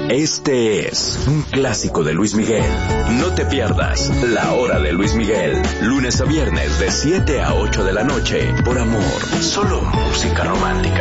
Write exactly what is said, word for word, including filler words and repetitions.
Este es un clásico de Luis Miguel. No te pierdas La Hora de Luis Miguel, lunes a viernes de siete a ocho de la noche, por Amor, solo música romántica.